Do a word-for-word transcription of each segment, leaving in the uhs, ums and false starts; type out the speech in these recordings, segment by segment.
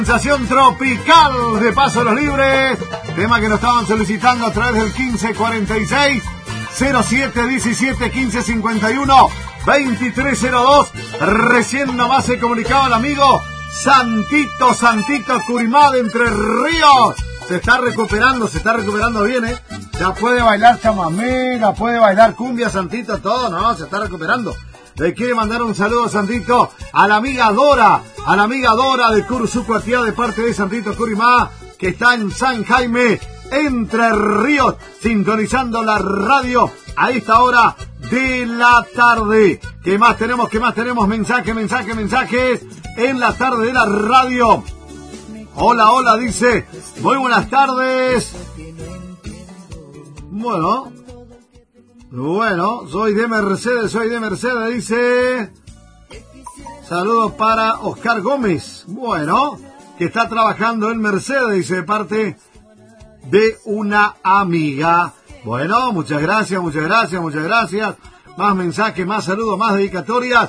Sensación tropical de Paso los Libres, tema que nos estaban solicitando a través del quince cuarenta y seis, cero siete diecisiete, quince cincuenta y uno, veintitrés cero dos. Recién nomás se comunicaba el amigo Santito, Santito Curimá de Entre Ríos. Se está recuperando, se está recuperando bien, ¿eh? Ya puede bailar chamamera, puede bailar cumbia, Santito, todo, no, se está recuperando. Le quiere mandar un saludo, Santito, a la amiga Dora, a la amiga Dora de Curuzucuatía, de parte de Santito Curimá, que está en San Jaime, Entre Ríos, sintonizando la radio a esta hora de la tarde. ¿Qué más tenemos? ¿Qué más tenemos? Mensajes, mensajes, mensajes en la tarde de la radio. Hola, hola, dice, muy buenas tardes. Bueno... Bueno, soy de Mercedes, soy de Mercedes, dice. Saludos para Oscar Gómez. Bueno, que está trabajando en Mercedes, dice, de parte de una amiga. Bueno, muchas gracias, muchas gracias, muchas gracias. Más mensajes, más saludos, más dedicatorias.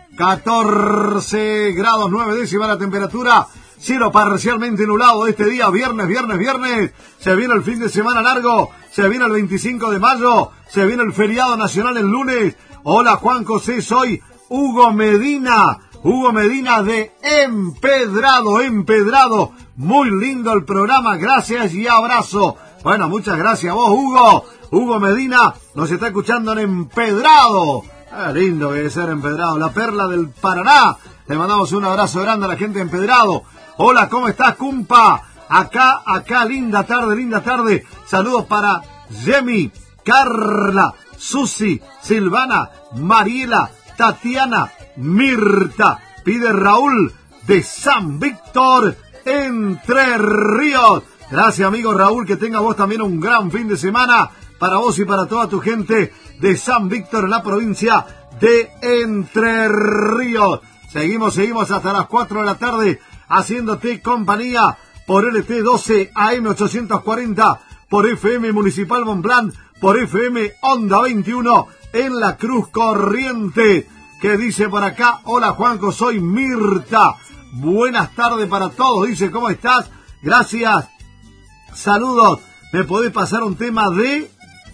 catorce grados nueve décimas la temperatura. Cielo parcialmente nublado este día, viernes, viernes, viernes. Se viene el fin de semana largo. Se viene el veinticinco de mayo. Se viene el feriado nacional el lunes. Hola Juan José, soy Hugo Medina. Hugo Medina de Empedrado, Empedrado. Muy lindo el programa, gracias y abrazo. Bueno, muchas gracias a vos, Hugo. Hugo Medina nos está escuchando en Empedrado. Ah, lindo que debe ser Empedrado, la perla del Paraná. Le mandamos un abrazo grande a la gente de Empedrado. Hola, ¿cómo estás, cumpa? Acá, acá, linda tarde, linda tarde. Saludos para Yemi, Carla, Susi, Silvana, Mariela, Tatiana, Mirta. Pide Raúl de San Víctor, Entre Ríos. Gracias, amigo Raúl, que tenga vos también un gran fin de semana para vos y para toda tu gente de San Víctor, en la provincia de Entre Ríos. Seguimos, seguimos hasta las cuatro de la tarde haciéndote compañía por L T doce A M ochocientos cuarenta, por F M Municipal Bonplan, por F M Onda veintiuno en la Cruz Corriente. Que dice por acá, hola Juanjo, soy Mirta. Buenas tardes para todos, dice, ¿cómo estás? Gracias. Saludos. ¿Me podés pasar un tema de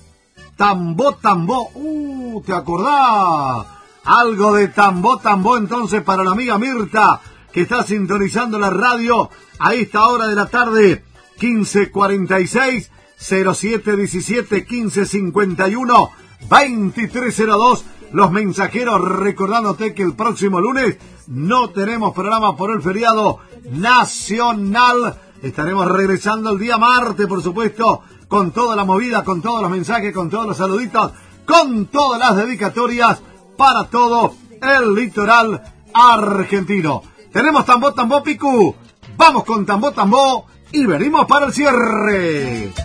Tambó, Tambó? Uh, ¿te acordás? Algo de Tambó, Tambó entonces para la amiga Mirta, que está sintonizando la radio a esta hora de la tarde. quince cuarenta y seis, cero siete diecisiete, quince cincuenta y uno, veintitrés cero dos. Los mensajeros, recordándote que el próximo lunes no tenemos programa por el feriado nacional. Estaremos regresando el día martes, por supuesto, con toda la movida, con todos los mensajes, con todos los saluditos, con todas las dedicatorias para todo el litoral argentino. Tenemos Tambó, Tambó, Picu. Vamos con Tambó, Tambó y venimos para el cierre.